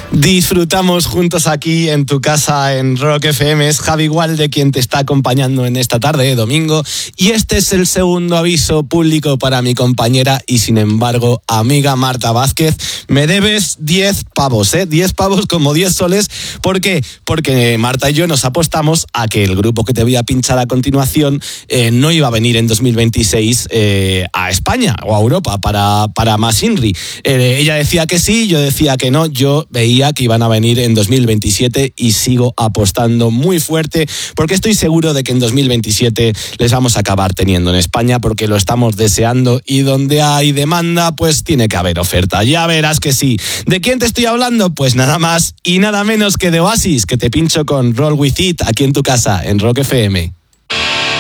Disfrutamos juntos aquí en tu casa en Rock FM. Es Javi Gualde quien te está acompañando en esta tarde de domingo y este es el segundo aviso público para mi compañera y sin embargo amiga Marta Vázquez. Me debes 10 pavos, 10 pavos como 10 soles. ¿Por qué? Porque Marta y yo nos apostamos a que el grupo que te voy a pinchar a continuación no iba a venir en 2026 a España o a Europa para Más Inri. Ella decía que sí, yo decía que no. Yo veía que iban a venir en 2027 y sigo apostando muy fuerte porque estoy seguro de que en 2027 les vamos a acabar teniendo en España porque lo estamos deseando y donde hay demanda pues tiene que haber oferta. Ya verás que sí. ¿De quién te estoy hablando? Pues nada más y nada menos que de Oasis, que te pincho con Roll With It aquí en tu casa en Rock FM.